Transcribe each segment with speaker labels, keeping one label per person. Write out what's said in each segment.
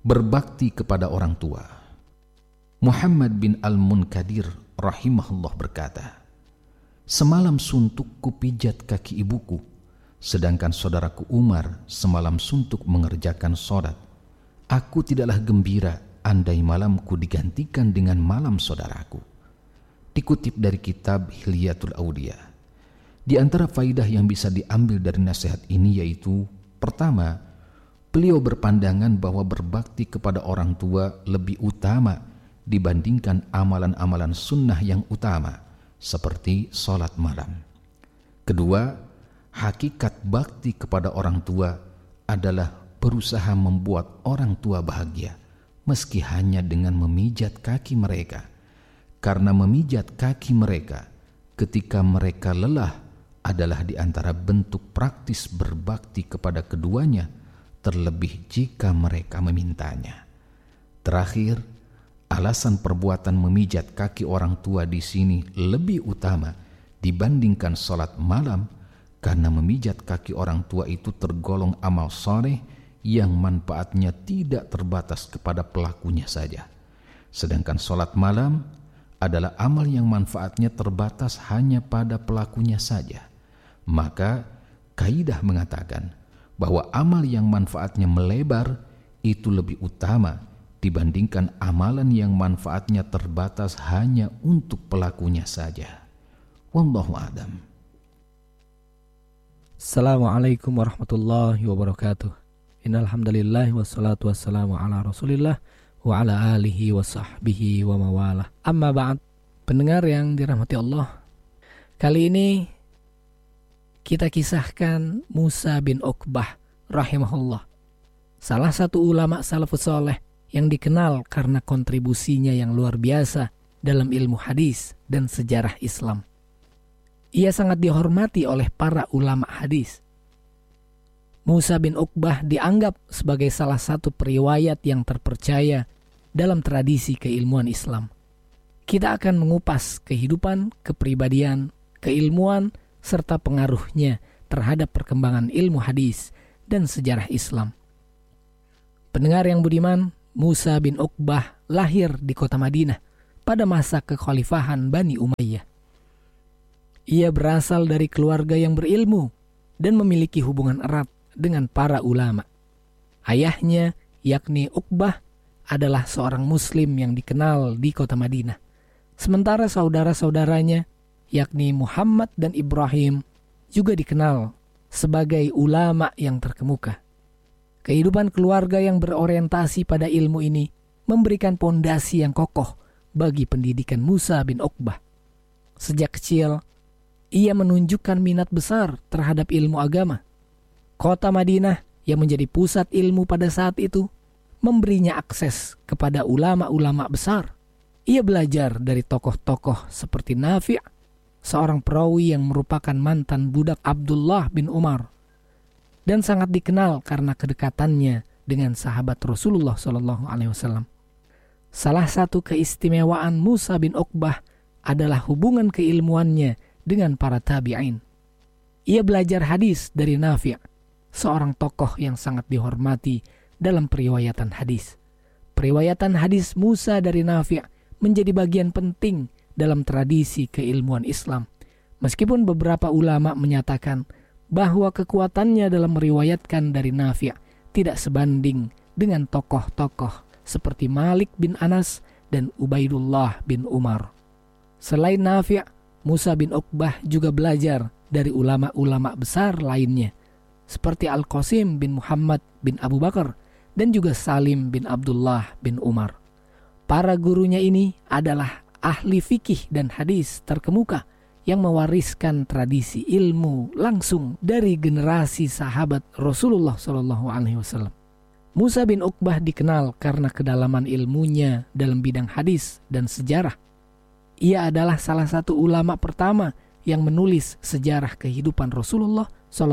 Speaker 1: Berbakti kepada orang tua. Muhammad bin Al-Munkadir rahimahullah berkata, "Semalam suntuk kupijat kaki ibuku, sedangkan saudaraku Umar semalam suntuk mengerjakan sholat. Aku tidaklah gembira andai malamku digantikan dengan malam saudaraku." Dikutip dari kitab Hilyatul Aulia. Di antara faidah yang bisa diambil dari nasihat ini yaitu, pertama, beliau berpandangan bahwa berbakti kepada orang tua lebih utama dibandingkan amalan-amalan sunnah yang utama seperti sholat malam. Kedua, hakikat bakti kepada orang tua adalah berusaha membuat orang tua bahagia meski hanya dengan memijat kaki mereka, karena memijat kaki mereka ketika mereka lelah adalah di antara bentuk praktis berbakti kepada keduanya, terlebih jika mereka memintanya. Terakhir, alasan perbuatan memijat kaki orang tua di sini lebih utama dibandingkan sholat malam, karena memijat kaki orang tua itu tergolong amal soleh yang manfaatnya tidak terbatas kepada pelakunya saja. Sedangkan sholat malam adalah amal yang manfaatnya terbatas hanya pada pelakunya saja. Maka kaidah mengatakan bahwa amal yang manfaatnya melebar itu lebih utama dibandingkan amalan yang manfaatnya terbatas hanya untuk pelakunya saja. Wallahu a'lam.
Speaker 2: Assalamualaikum warahmatullahi wabarakatuh. Innal hamdalillah wassalatu wassalamu ala Rasulillah wa ala alihi wa sahbihi wa mawalah. Amma ba'd. Pendengar yang dirahmati Allah, kali ini kita kisahkan Musa bin Uqbah rahimahullah, salah satu ulama salafus saleh yang dikenal karena kontribusinya yang luar biasa dalam ilmu hadis dan sejarah Islam. Ia sangat dihormati oleh para ulama hadis. Musa bin Uqbah dianggap sebagai salah satu periwayat yang terpercaya dalam tradisi keilmuan Islam. Kita akan mengupas kehidupan, kepribadian, keilmuan, serta pengaruhnya terhadap perkembangan ilmu hadis dan sejarah Islam. Pendengar yang budiman, Musa bin Uqbah lahir di kota Madinah pada masa kekhalifahan Bani Umayyah. Ia berasal dari keluarga yang berilmu dan memiliki hubungan erat dengan para ulama. Ayahnya, yakni Uqbah, adalah seorang muslim yang dikenal di kota Madinah. Sementara saudara-saudaranya, yakni Muhammad dan Ibrahim, juga dikenal sebagai ulama yang terkemuka. Kehidupan keluarga yang berorientasi pada ilmu ini memberikan pondasi yang kokoh bagi pendidikan Musa bin Uqbah. Sejak kecil, ia menunjukkan minat besar terhadap ilmu agama. Kota Madinah yang menjadi pusat ilmu pada saat itu memberinya akses kepada ulama-ulama besar. Ia belajar dari tokoh-tokoh seperti Nafi', seorang perawi yang merupakan mantan budak Abdullah bin Umar, dan sangat dikenal karena kedekatannya dengan sahabat Rasulullah SAW. Salah satu keistimewaan Musa bin Uqbah adalah hubungan keilmuannya dengan para tabi'in. Ia belajar hadis dari Nafi', seorang tokoh yang sangat dihormati dalam periwayatan hadis. Periwayatan hadis Musa dari Nafi' menjadi bagian penting dalam tradisi keilmuan Islam. Meskipun beberapa ulama menyatakan bahwa kekuatannya dalam meriwayatkan dari Nafi' tidak sebanding dengan tokoh-tokoh seperti Malik bin Anas dan Ubaidullah bin Umar. Selain Nafi', Musa bin Uqbah juga belajar dari ulama-ulama besar lainnya seperti Al-Qasim bin Muhammad bin Abu Bakar dan juga Salim bin Abdullah bin Umar. Para gurunya ini adalah ahli fikih dan hadis terkemuka yang mewariskan tradisi ilmu langsung dari generasi sahabat Rasulullah SAW. Musa bin Uqbah dikenal karena kedalaman ilmunya dalam bidang hadis dan sejarah. Ia adalah salah satu ulama pertama yang menulis sejarah kehidupan Rasulullah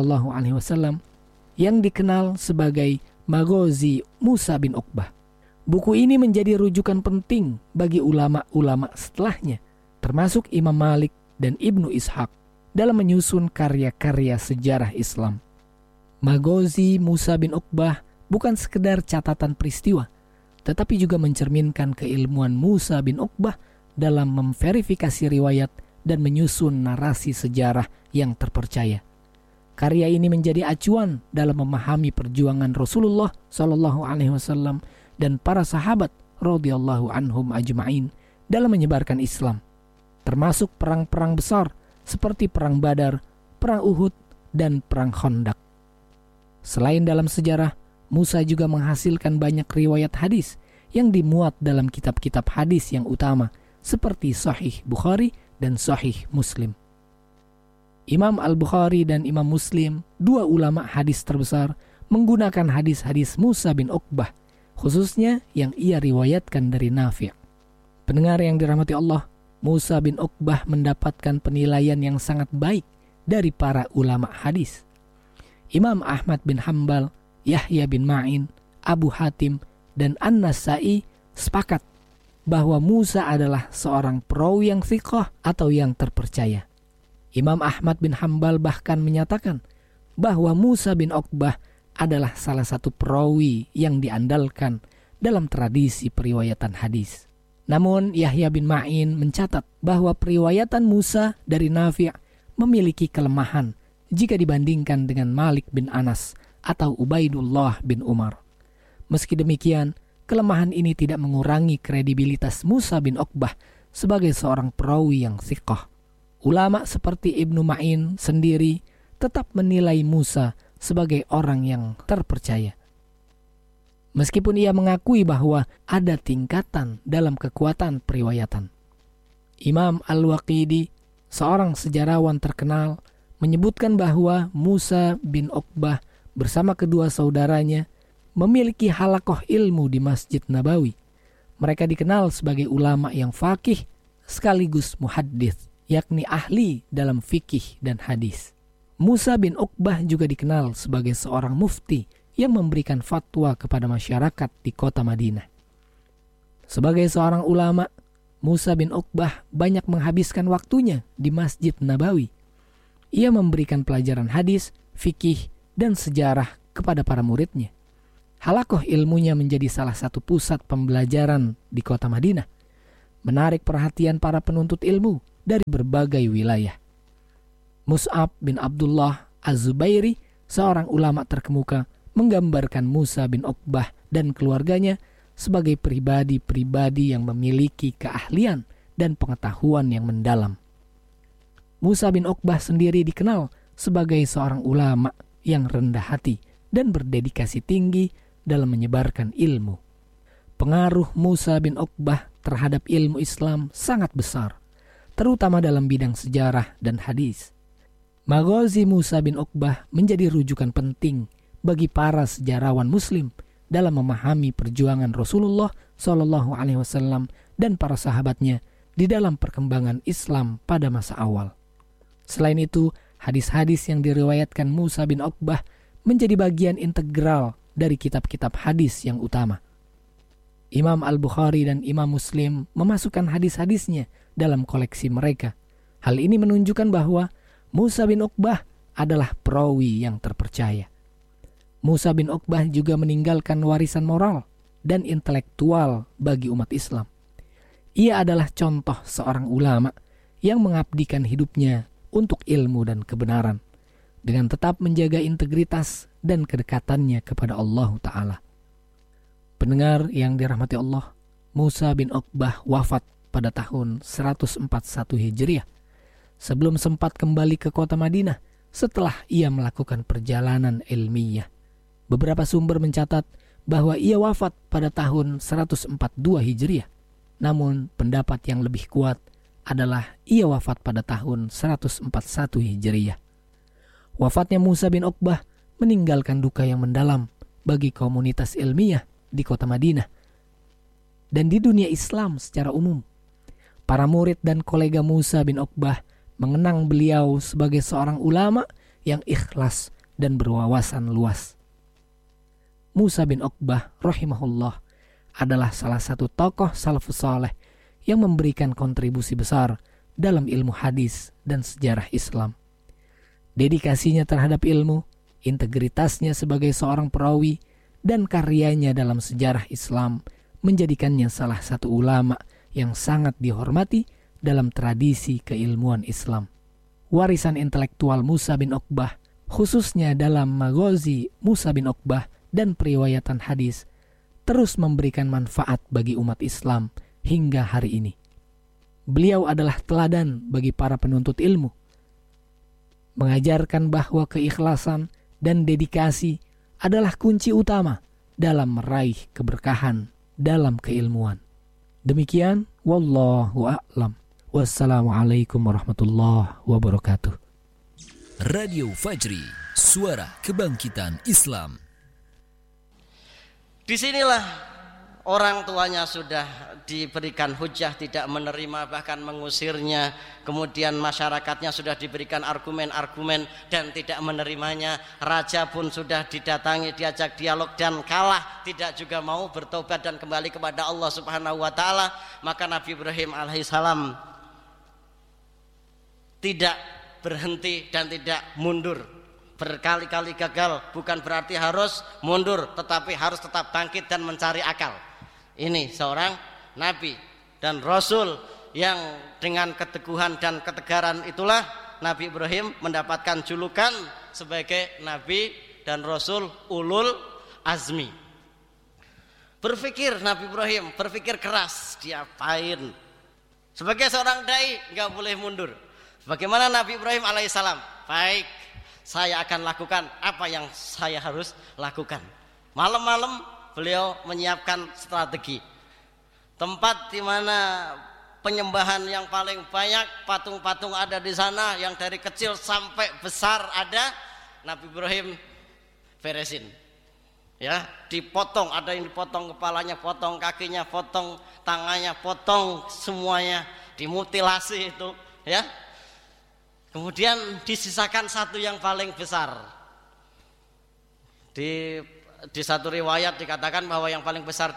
Speaker 2: SAW yang dikenal sebagai Maghazi Musa bin Uqbah. Buku ini menjadi rujukan penting bagi ulama-ulama setelahnya, termasuk Imam Malik dan Ibnu Ishaq dalam menyusun karya-karya sejarah Islam. Maghazi Musa bin Uqbah bukan sekedar catatan peristiwa, tetapi juga mencerminkan keilmuan Musa bin Uqbah dalam memverifikasi riwayat dan menyusun narasi sejarah yang terpercaya. Karya ini menjadi acuan dalam memahami perjuangan Rasulullah SAW dan para sahabat radhiyallahu anhum ajma'in dalam menyebarkan Islam, termasuk perang-perang besar seperti Perang Badar, Perang Uhud, dan Perang Khandaq. Selain dalam sejarah, Musa juga menghasilkan banyak riwayat hadis yang dimuat dalam kitab-kitab hadis yang utama seperti Sahih Bukhari dan Sahih Muslim. Imam Al-Bukhari dan Imam Muslim, dua ulama hadis terbesar, menggunakan hadis-hadis Musa bin Uqbah, khususnya yang ia riwayatkan dari Nafi'. Pendengar yang dirahmati Allah, Musa bin Uqbah mendapatkan penilaian yang sangat baik dari para ulama hadis. Imam Ahmad bin Hanbal, Yahya bin Ma'in, Abu Hatim, dan An-Nasa'i sepakat bahwa Musa adalah seorang perawi yang thiqah atau yang terpercaya. Imam Ahmad bin Hanbal bahkan menyatakan bahwa Musa bin Uqbah adalah salah satu perawi yang diandalkan dalam tradisi periwayatan hadis. Namun Yahya bin Ma'in mencatat bahwa periwayatan Musa dari Nafi' memiliki kelemahan jika dibandingkan dengan Malik bin Anas atau Ubaidullah bin Umar. Meski demikian, kelemahan ini tidak mengurangi kredibilitas Musa bin Uqbah sebagai seorang perawi yang thiqah. Ulama seperti Ibnu Ma'in sendiri tetap menilai Musa sebagai orang yang terpercaya. Meskipun ia mengakui bahwa ada tingkatan dalam kekuatan periwayatan. Imam Al-Waqidi, seorang sejarawan terkenal, menyebutkan bahwa Musa bin Uqbah bersama kedua saudaranya memiliki halaqah ilmu di Masjid Nabawi. Mereka dikenal sebagai ulama yang faqih sekaligus muhaddits, yakni ahli dalam fikih dan hadis. Musa bin Uqbah juga dikenal sebagai seorang mufti yang memberikan fatwa kepada masyarakat di kota Madinah. Sebagai seorang ulama, Musa bin Uqbah banyak menghabiskan waktunya di Masjid Nabawi. Ia memberikan pelajaran hadis, fikih, dan sejarah kepada para muridnya. Halaqah ilmunya menjadi salah satu pusat pembelajaran di kota Madinah, menarik perhatian para penuntut ilmu dari berbagai wilayah. Mus'ab bin Abdullah Az-Zubairi, seorang ulama terkemuka, menggambarkan Musa bin Uqbah dan keluarganya sebagai pribadi-pribadi yang memiliki keahlian dan pengetahuan yang mendalam. Musa bin Uqbah sendiri dikenal sebagai seorang ulama yang rendah hati dan berdedikasi tinggi dalam menyebarkan ilmu. Pengaruh Musa bin Uqbah terhadap ilmu Islam sangat besar, terutama dalam bidang sejarah dan hadis. Maghazi Musa bin Uqbah menjadi rujukan penting bagi para sejarawan Muslim dalam memahami perjuangan Rasulullah SAW dan para sahabatnya di dalam perkembangan Islam pada masa awal. Selain itu, hadis-hadis yang diriwayatkan Musa bin Uqbah menjadi bagian integral dari kitab-kitab hadis yang utama. Imam Al-Bukhari dan Imam Muslim memasukkan hadis-hadisnya dalam koleksi mereka. Hal ini menunjukkan bahwa Musa bin Uqbah adalah perawi yang terpercaya. Musa bin Uqbah juga meninggalkan warisan moral dan intelektual bagi umat Islam. Ia adalah contoh seorang ulama yang mengabdikan hidupnya untuk ilmu dan kebenaran, dengan tetap menjaga integritas dan kedekatannya kepada Allah Ta'ala. Pendengar yang dirahmati Allah, Musa bin Uqbah wafat pada tahun 141 Hijriah, sebelum sempat kembali ke kota Madinah setelah ia melakukan perjalanan ilmiah. Beberapa sumber mencatat bahwa ia wafat pada tahun 142 Hijriah. Namun pendapat yang lebih kuat adalah ia wafat pada tahun 141 Hijriah. Wafatnya Musa bin Uqbah meninggalkan duka yang mendalam bagi komunitas ilmiah di kota Madinah dan di dunia Islam secara umum. Para murid dan kolega Musa bin Uqbah mengenang beliau sebagai seorang ulama yang ikhlas dan berwawasan luas. Musa bin Uqbah rahimahullah adalah salah satu tokoh salafus saleh yang memberikan kontribusi besar dalam ilmu hadis dan sejarah Islam. Dedikasinya terhadap ilmu, integritasnya sebagai seorang perawi, dan karyanya dalam sejarah Islam menjadikannya salah satu ulama yang sangat dihormati dalam tradisi keilmuan Islam. Warisan intelektual Musa bin Uqbah, khususnya dalam Maghazi Musa bin Uqbah dan periwayatan hadis, terus memberikan manfaat bagi umat Islam hingga hari ini. Beliau adalah teladan bagi para penuntut ilmu, mengajarkan bahwa keikhlasan dan dedikasi adalah kunci utama dalam meraih keberkahan dalam keilmuan. Demikian, wallahu a'lam. Wassalamualaikum warahmatullahi wabarakatuh.
Speaker 3: Radio Fajri, suara kebangkitan Islam.
Speaker 4: Disinilah orang tuanya sudah diberikan hujah, tidak menerima, bahkan mengusirnya. Kemudian masyarakatnya sudah diberikan argumen-argumen dan tidak menerimanya. Raja pun sudah didatangi, diajak dialog dan kalah, tidak juga mau bertobat dan kembali kepada Allah Subhanahu wa taala. Maka Nabi Ibrahim alaihissalam tidak berhenti dan tidak mundur. Berkali-kali gagal bukan berarti harus mundur, tetapi harus tetap bangkit dan mencari akal. Ini seorang nabi dan rasul yang dengan keteguhan dan ketegaran itulah Nabi Ibrahim mendapatkan julukan sebagai nabi dan rasul ulul azmi. Berpikir Nabi Ibrahim, berpikir keras, diapain? Sebagai seorang dai enggak boleh mundur. Bagaimana Nabi Ibrahim alaihissalam? Baik, saya akan lakukan apa yang saya harus lakukan. Malam-malam beliau menyiapkan strategi. Tempat di mana penyembahan yang paling banyak, patung-patung ada di sana, yang dari kecil sampai besar ada. Nabi Ibrahim beresin. Ya, dipotong, ada yang dipotong kepalanya, potong kakinya, potong tangannya, potong semuanya, dimutilasi itu, ya. Kemudian disisakan satu yang paling besar. Di satu riwayat dikatakan bahwa yang paling besar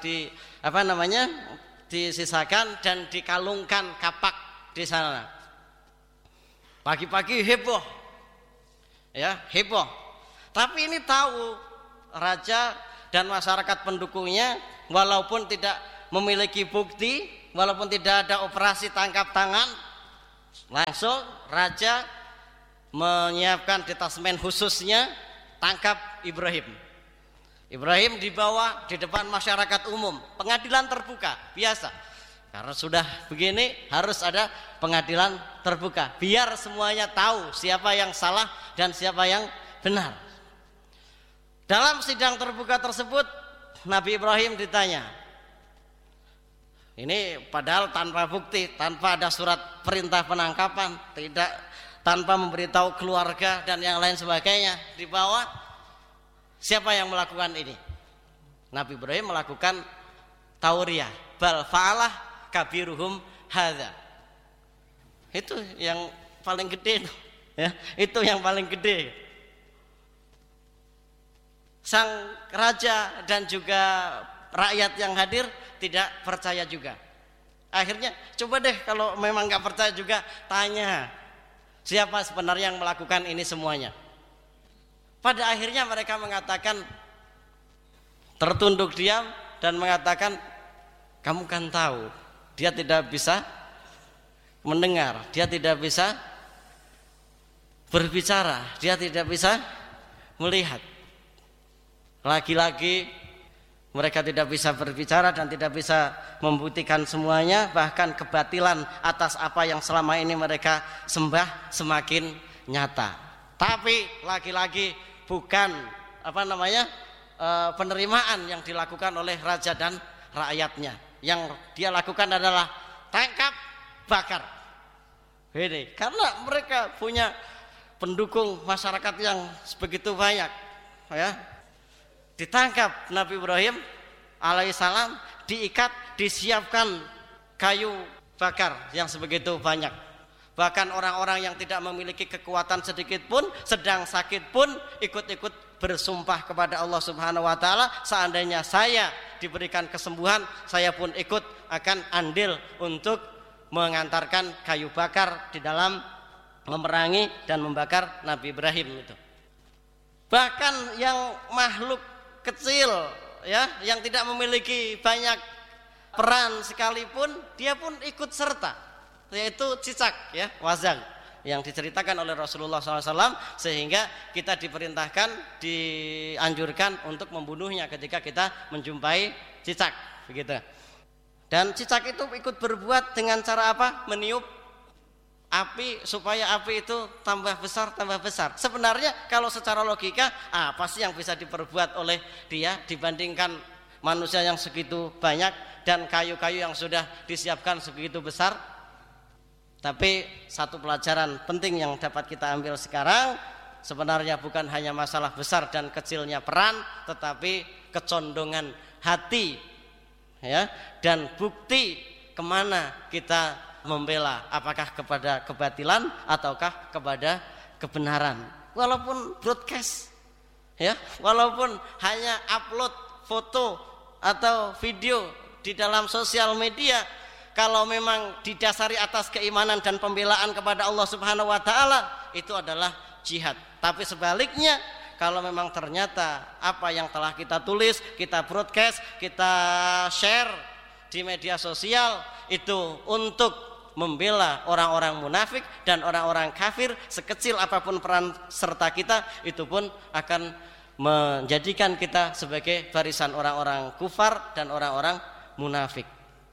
Speaker 4: disisakan dan dikalungkan kapak di sana. Pagi-pagi heboh, ya heboh. Tapi ini tahu raja dan masyarakat pendukungnya, walaupun tidak memiliki bukti, walaupun tidak ada operasi tangkap tangan, langsung raja menyiapkan detasmen khususnya tangkap Ibrahim. Ibrahim dibawa di depan masyarakat umum, pengadilan terbuka biasa. Karena sudah begini harus ada pengadilan terbuka, biar semuanya tahu siapa yang salah dan siapa yang benar. Dalam sidang terbuka tersebut Nabi Ibrahim ditanya. Ini padahal tanpa bukti, tanpa ada surat perintah penangkapan, tidak, tanpa memberitahu keluarga dan yang lain sebagainya. Di bawah, siapa yang melakukan ini? Nabi Ibrahim melakukan tauriyah. Bal fa'alah kabiruhum hadza. Itu yang paling gede itu, ya. Itu yang paling gede. Sang raja dan juga rakyat yang hadir tidak percaya juga. Akhirnya coba deh kalau memang nggak percaya juga, tanya siapa sebenarnya yang melakukan ini semuanya. Pada akhirnya mereka mengatakan, tertunduk diam dan mengatakan, kamu kan tahu dia tidak bisa mendengar, dia tidak bisa berbicara, dia tidak bisa melihat. Lagi-lagi mereka tidak bisa berbicara dan tidak bisa membuktikan semuanya, bahkan kebatilan atas apa yang selama ini mereka sembah semakin nyata. Tapi lagi-lagi bukan penerimaan yang dilakukan oleh raja dan rakyatnya. Yang dia lakukan adalah tangkap, bakar. Ini karena mereka punya pendukung masyarakat yang begitu banyak, ya. Ditangkap Nabi Ibrahim alaihissalam, diikat, disiapkan kayu bakar yang sebegitu banyak. Bahkan orang-orang yang tidak memiliki kekuatan sedikit pun, sedang sakit pun, ikut-ikut bersumpah kepada Allah Subhanahu wa taala, seandainya saya diberikan kesembuhan, saya pun ikut akan andil untuk mengantarkan kayu bakar di dalam memerangi dan membakar Nabi Ibrahim itu. Bahkan yang makhluk kecil, ya, yang tidak memiliki banyak peran sekalipun dia pun ikut serta, yaitu cicak ya, wazag yang diceritakan oleh Rasulullah SAW, sehingga kita diperintahkan, dianjurkan untuk membunuhnya ketika kita menjumpai cicak begitu. Dan cicak itu ikut berbuat dengan cara apa? Meniup api supaya api itu tambah besar. Sebenarnya kalau secara logika apa sih yang bisa diperbuat oleh dia dibandingkan manusia yang segitu banyak dan kayu-kayu yang sudah disiapkan segitu besar? Tapi satu pelajaran penting yang dapat kita ambil sekarang, sebenarnya bukan hanya masalah besar dan kecilnya peran, tetapi kecondongan hati ya, dan bukti kemana kita membela, apakah kepada kebatilan ataukah kepada kebenaran. Walaupun broadcast ya, walaupun hanya upload foto atau video di dalam sosial media, kalau memang didasari atas keimanan dan pembelaan kepada Allah Subhanahu wa taala, itu adalah jihad. Tapi sebaliknya, kalau memang ternyata apa yang telah kita tulis, kita broadcast, kita share di media sosial itu untuk membela orang-orang munafik dan orang-orang kafir, sekecil apapun peran serta kita, itu pun akan menjadikan kita sebagai barisan orang-orang kufar dan orang-orang munafik.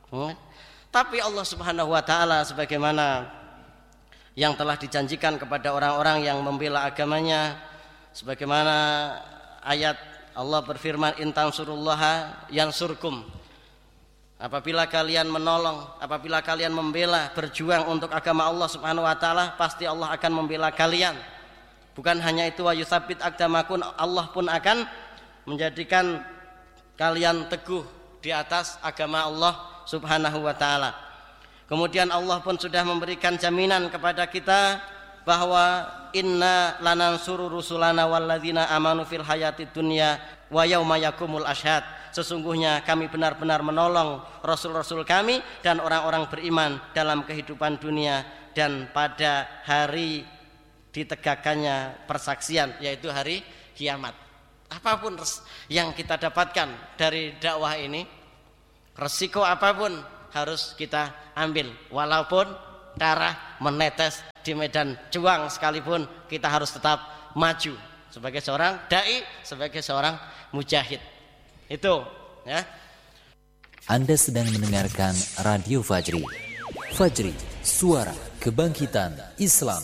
Speaker 4: Tapi Allah Subhanahu wa taala sebagaimana yang telah dijanjikan kepada orang-orang yang membela agamanya, sebagaimana ayat Allah berfirman, in tansurullaha yansurkum. Apabila kalian menolong, apabila kalian membela, berjuang untuk agama Allah Subhanahu wa taala, pasti Allah akan membela kalian. Bukan hanya itu, wa yutsabbit aqdamakum, Allah pun akan menjadikan kalian teguh di atas agama Allah Subhanahu wa taala. Kemudian Allah pun sudah memberikan jaminan kepada kita bahwa inna lanansuru rusulana walladzina amanu fil hayatid dunya wa yauma yaqumul asyhad. Sesungguhnya kami benar-benar menolong rasul-rasul kami dan orang-orang beriman dalam kehidupan dunia dan pada hari ditegakkannya persaksian, yaitu hari kiamat. Apapun yang kita dapatkan dari dakwah ini, resiko apapun harus kita ambil, walaupun darah menetes di medan juang sekalipun, kita harus tetap maju sebagai seorang dai, sebagai seorang mujahid. Itu ya.
Speaker 3: Anda sedang mendengarkan Radio Fajri. Fajri, suara kebangkitan Islam.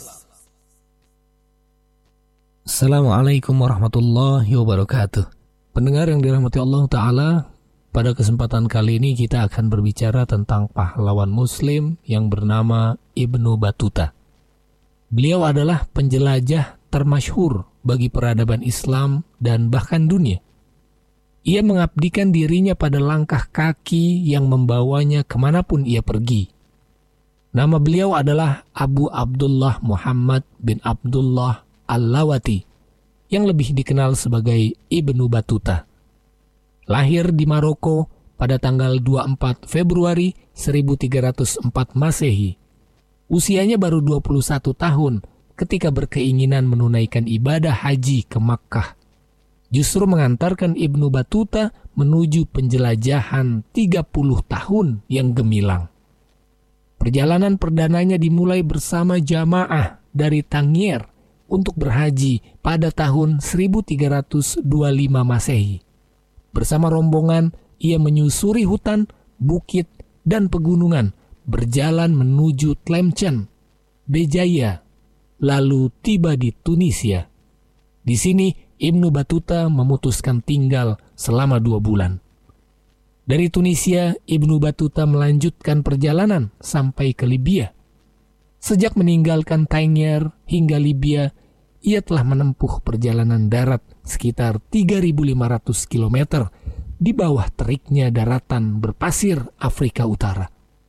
Speaker 2: Assalamualaikum warahmatullahi wabarakatuh. Pendengar yang dirahmati Allah Ta'ala, pada kesempatan kali ini kita akan berbicara tentang pahlawan muslim yang bernama Ibnu Battuta. Beliau adalah penjelajah termasyhur bagi peradaban Islam dan bahkan dunia. Ia mengabdikan dirinya pada langkah kaki yang membawanya kemanapun ia pergi. Nama beliau adalah Abu Abdullah Muhammad bin Abdullah Al-Lawati, yang lebih dikenal sebagai Ibnu Battuta. Lahir di Maroko pada tanggal 24 Februari 1304 Masehi. Usianya baru 21 tahun ketika berkeinginan menunaikan ibadah haji ke Makkah. Justru mengantarkan Ibnu Battuta menuju penjelajahan 30 tahun yang gemilang. Perjalanan perdananya dimulai bersama jamaah dari Tangier untuk berhaji pada tahun 1325 Masehi. Bersama rombongan, ia menyusuri hutan, bukit, dan pegunungan, berjalan menuju Tlemcen, Béjaïa, lalu tiba di Tunisia. Di sini, Ibnu Battuta memutuskan tinggal selama 2 bulan. Dari Tunisia, Ibnu Battuta melanjutkan perjalanan sampai ke Libya. Sejak meninggalkan Tangier hingga Libya, ia telah menempuh perjalanan darat sekitar 3.500 km di bawah teriknya daratan berpasir Afrika Utara.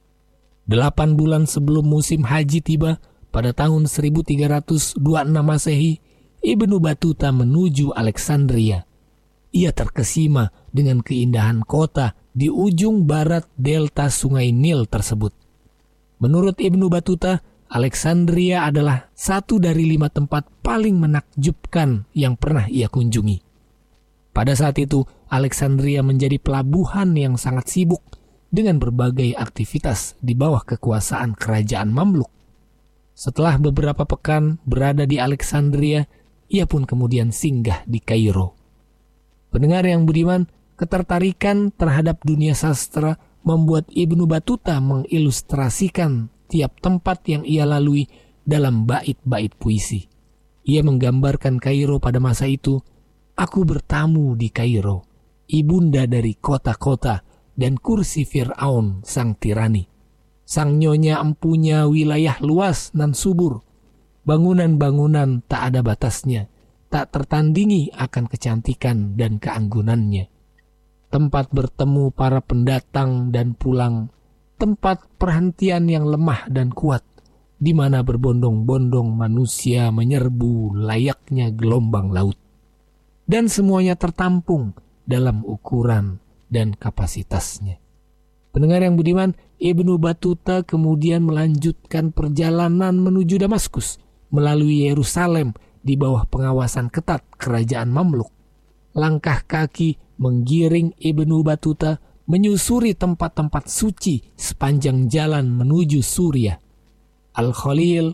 Speaker 2: 8 bulan sebelum musim haji tiba pada tahun 1326 Masehi, Ibnu Battuta menuju Alexandria. Ia terkesima dengan keindahan kota di ujung barat delta Sungai Nil tersebut. Menurut Ibnu Battuta, Alexandria adalah satu dari 5 tempat paling menakjubkan yang pernah ia kunjungi. Pada saat itu, Alexandria menjadi pelabuhan yang sangat sibuk dengan berbagai aktivitas di bawah kekuasaan kerajaan Mamluk. Setelah beberapa pekan berada di Alexandria, ia pun kemudian singgah di Kairo. Pendengar yang budiman, ketertarikan terhadap dunia sastra membuat Ibnu Battuta mengilustrasikan tiap tempat yang ia lalui dalam bait-bait puisi. Ia menggambarkan Kairo pada masa itu. Aku bertamu di Kairo, ibunda dari kota-kota dan kursi Fir'aun sang tirani. Sang nyonya empunya wilayah luas dan subur. Bangunan-bangunan tak ada batasnya, tak tertandingi akan kecantikan dan keanggunannya. Tempat bertemu para pendatang dan pulang, tempat perhentian yang lemah dan kuat, di mana berbondong-bondong manusia menyerbu layaknya gelombang laut. Dan semuanya tertampung dalam ukuran dan kapasitasnya. Pendengar yang budiman, Ibnu Battuta kemudian melanjutkan perjalanan menuju Damaskus melalui Yerusalem di bawah pengawasan ketat kerajaan Mamluk. Langkah kaki menggiring Ibnu Battuta menyusuri tempat-tempat suci sepanjang jalan menuju Suriah. Al-Khalil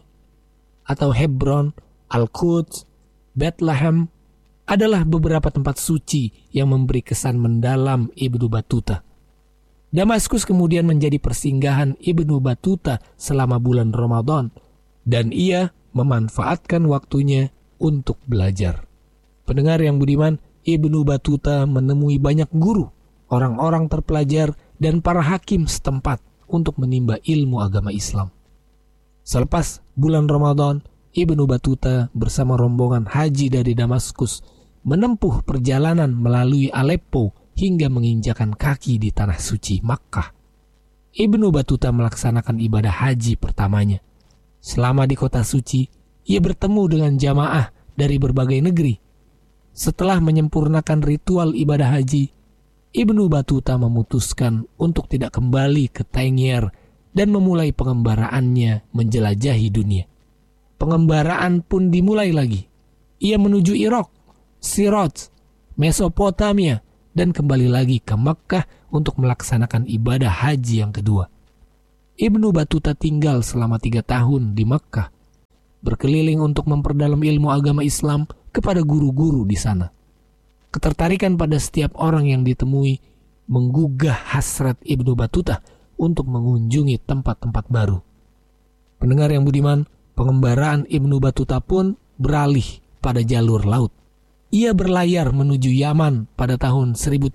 Speaker 2: atau Hebron, Al-Quds, Bethlehem adalah beberapa tempat suci yang memberi kesan mendalam Ibnu Battuta. Damaskus kemudian menjadi persinggahan Ibnu Battuta selama bulan Ramadan, dan ia memanfaatkan waktunya untuk belajar. Pendengar yang budiman, Ibnu Battuta menemui banyak guru, orang-orang terpelajar, dan para hakim setempat untuk menimba ilmu agama Islam. Selepas bulan Ramadan, Ibnu Battuta bersama rombongan haji dari Damaskus menempuh perjalanan melalui Aleppo hingga menginjakan kaki di tanah suci Makkah. Ibnu Battuta melaksanakan ibadah haji pertamanya. Selama di kota suci, ia bertemu dengan jamaah dari berbagai negeri. Setelah menyempurnakan ritual ibadah haji, Ibnu Battuta memutuskan untuk tidak kembali ke Tangier dan memulai pengembaraannya menjelajahi dunia. Pengembaraan pun dimulai lagi. Ia menuju Irak, Siraj, Mesopotamia, dan kembali lagi ke Makkah untuk melaksanakan ibadah haji yang kedua. Ibnu Battuta tinggal selama 3 tahun di Makkah, berkeliling untuk memperdalam ilmu agama Islam kepada guru-guru di sana. Ketertarikan pada setiap orang yang ditemui menggugah hasrat Ibnu Battuta untuk mengunjungi tempat-tempat baru. Pendengar yang budiman, pengembaraan Ibnu Battuta pun beralih pada jalur laut. Ia berlayar menuju Yaman pada tahun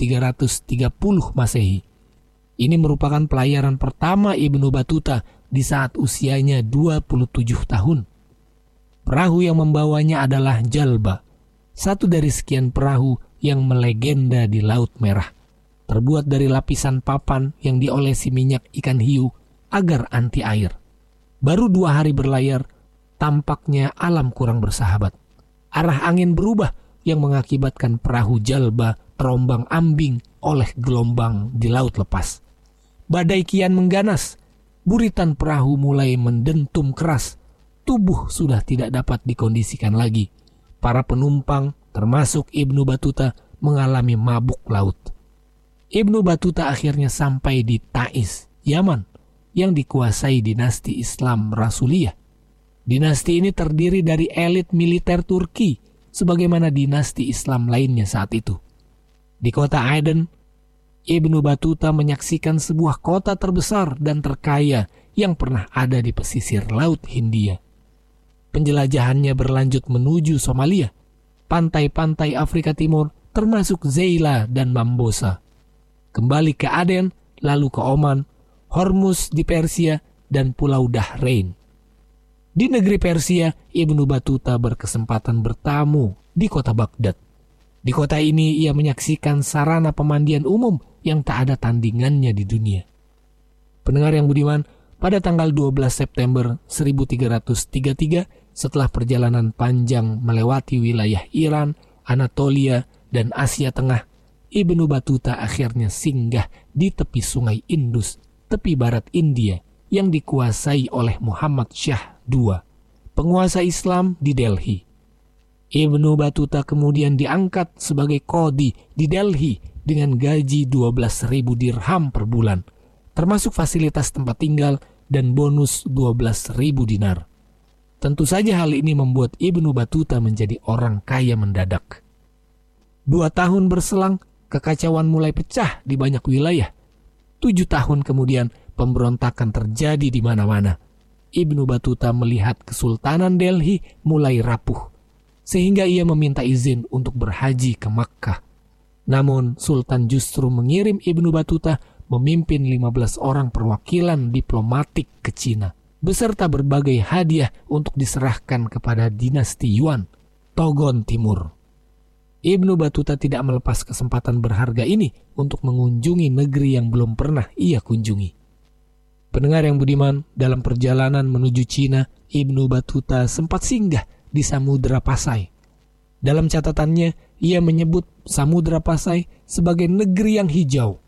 Speaker 2: 1330 Masehi. Ini merupakan pelayaran pertama Ibnu Battuta di saat usianya 27 tahun. Perahu yang membawanya adalah Jalba, satu dari sekian perahu yang melegenda di Laut Merah, terbuat dari lapisan papan yang diolesi minyak ikan hiu agar anti air. Baru 2 hari berlayar, tampaknya alam kurang bersahabat. Arah angin berubah yang mengakibatkan perahu Jalba terombang-ambing oleh gelombang di laut lepas. Badai kian mengganas, buritan perahu mulai mendentum keras. Tubuh sudah tidak dapat dikondisikan lagi. Para penumpang, termasuk Ibnu Battuta, mengalami mabuk laut. Ibnu Battuta akhirnya sampai di Taiz, Yaman, yang dikuasai dinasti Islam Rasuliyah. Dinasti ini terdiri dari elit militer Turki, sebagaimana dinasti Islam lainnya saat itu. Di kota Aden, Ibnu Battuta menyaksikan sebuah kota terbesar dan terkaya yang pernah ada di pesisir Laut Hindia. Penjelajahannya berlanjut menuju Somalia, pantai-pantai Afrika Timur, termasuk Zeila dan Mambosa. Kembali ke Aden, lalu ke Oman, Hormuz di Persia, dan Pulau Dahrain. Di negeri Persia, Ibnu Battuta berkesempatan bertamu di kota Baghdad. Di kota ini ia menyaksikan sarana pemandian umum yang tak ada tandingannya di dunia. Pendengar yang budiman, pada tanggal 12 September 1333, setelah perjalanan panjang melewati wilayah Iran, Anatolia, dan Asia Tengah, Ibnu Battuta akhirnya singgah di tepi sungai Indus, tepi barat India, yang dikuasai oleh Muhammad Shah II, penguasa Islam di Delhi. Ibnu Battuta kemudian diangkat sebagai qadhi di Delhi dengan gaji 12.000 dirham per bulan, termasuk fasilitas tempat tinggal dan bonus 12.000 dinar. Tentu saja hal ini membuat Ibnu Battuta menjadi orang kaya mendadak. 2 tahun berselang, kekacauan mulai pecah di banyak wilayah. 7 tahun kemudian, pemberontakan terjadi di mana-mana. Ibnu Battuta melihat Kesultanan Delhi mulai rapuh, sehingga ia meminta izin untuk berhaji ke Makkah. Namun, Sultan justru mengirim Ibnu Battuta memimpin 15 orang perwakilan diplomatik ke Cina, beserta berbagai hadiah untuk diserahkan kepada dinasti Yuan, Togon Timur. Ibnu Battuta tidak melepas kesempatan berharga ini untuk mengunjungi negeri yang belum pernah ia kunjungi. Pendengar yang budiman, dalam perjalanan menuju Cina, Ibnu Battuta sempat singgah di Samudra Pasai. Dalam catatannya, ia menyebut Samudra Pasai sebagai negeri yang hijau.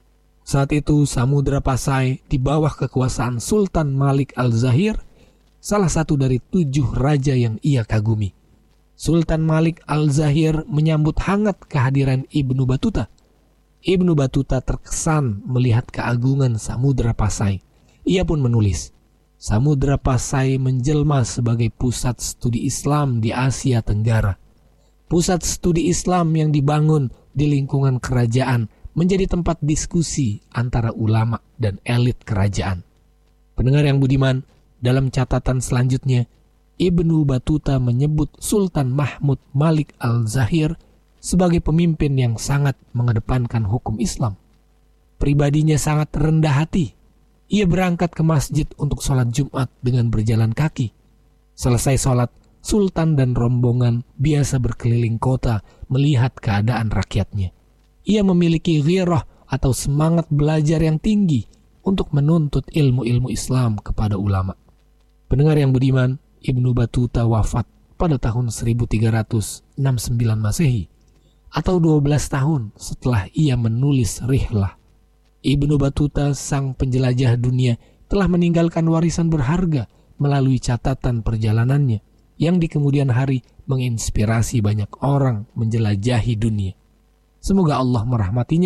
Speaker 2: Saat itu, Samudra Pasai di bawah kekuasaan Sultan Malik Al-Zahir, salah satu dari 7 raja yang ia kagumi. Sultan Malik Al-Zahir menyambut hangat kehadiran Ibnu Battuta. Ibnu Battuta terkesan melihat keagungan Samudra Pasai. Ia pun menulis, Samudra Pasai menjelma sebagai pusat studi Islam di Asia Tenggara. Pusat studi Islam yang dibangun di lingkungan kerajaan menjadi tempat diskusi antara ulama dan elit kerajaan. Pendengar yang budiman, dalam catatan selanjutnya, Ibnu Battuta menyebut Sultan Mahmud Malik Al-Zahir sebagai pemimpin yang sangat mengedepankan hukum Islam. Pribadinya sangat rendah hati. Ia berangkat ke masjid untuk sholat Jumat dengan berjalan kaki. Selesai sholat, Sultan dan rombongan biasa berkeliling kota melihat keadaan rakyatnya. Ia memiliki ghirah atau semangat belajar yang tinggi untuk menuntut ilmu-ilmu Islam kepada ulama. Pendengar yang budiman, Ibnu Battuta wafat pada tahun 1369 Masehi, atau 12 tahun setelah ia menulis Rihlah. Ibnu Battuta, sang penjelajah dunia, telah meninggalkan warisan berharga melalui catatan perjalanannya yang di kemudian hari menginspirasi banyak orang menjelajahi dunia. Semoga Allah merahmatinya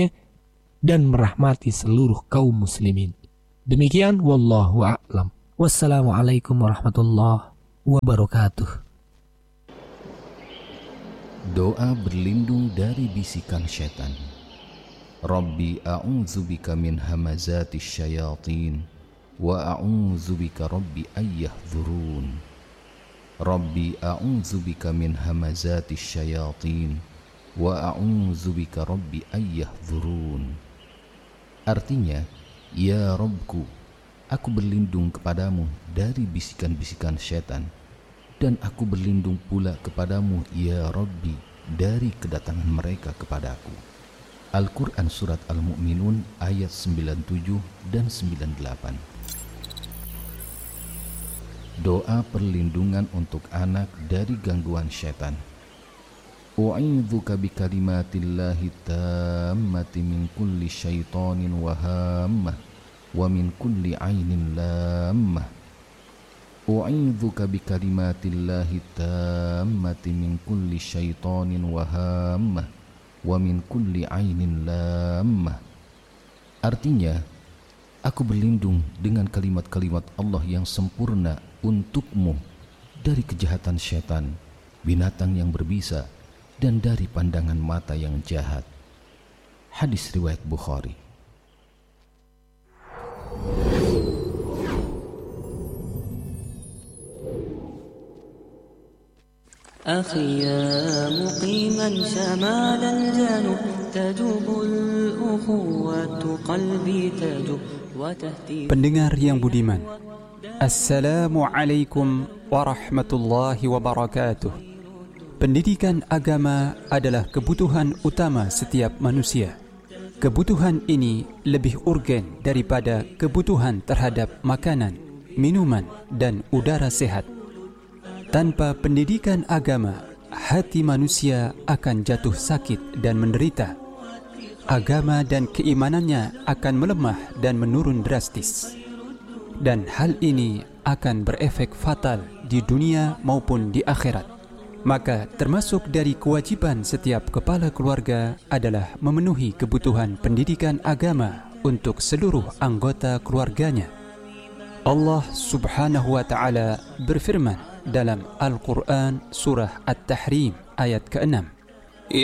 Speaker 2: dan merahmati seluruh kaum muslimin. Demikian, wallahu a'lam. Wassalamualaikum warahmatullahi wabarakatuh.
Speaker 1: Doa berlindung dari bisikan syaitan. Rabbi a'udzubika min hamazatis syayatin wa a'udzubika rabbi ayyahdzurun. Rabbi a'udzubika min hamazatis syayatin wa a'udzubika rabbi ayyahdzurun. Artinya, ya Rabbku, aku berlindung kepadamu dari bisikan-bisikan syaitan, dan aku berlindung pula kepadamu, ya Rabbi, dari kedatangan mereka kepadaku. Al-Quran Surat Al-Mu'minun ayat 97 dan 98. Doa perlindungan untuk anak dari gangguan syaitan. U'idzuka bikalimatillahi tammati min kulli syaitanin wa hammah wa min kulli ainin lammah. U'idzuka bikalimatillahi tammati min kulli syaitanin wa hammah wa min kulli ainin lammah. Artinya, aku berlindung dengan kalimat-kalimat Allah yang sempurna untukmu dari kejahatan syaitan, binatang yang berbisa, dan dari pandangan mata yang jahat. Hadis riwayat Bukhari.
Speaker 5: أخي يا مقيما شمال الجنوب تجوب الأخوة قلبي تجوب وتهتي.
Speaker 6: Pendengar yang budiman, Assalamualaikum warahmatullahi wabarakatuh. Pendidikan agama adalah kebutuhan utama setiap manusia. Kebutuhan ini lebih urgen daripada kebutuhan terhadap makanan, minuman, dan udara sehat. Tanpa pendidikan agama, hati manusia akan jatuh sakit dan menderita. Agama dan keimanannya akan melemah dan menurun drastis. Dan hal ini akan berefek fatal di dunia maupun di akhirat. Maka termasuk dari kewajiban setiap kepala keluarga adalah memenuhi kebutuhan pendidikan agama untuk seluruh anggota keluarganya. Allah Subhanahu wa Ta'ala berfirman dalam Al-Quran surah At-Tahrim ayat ke-6,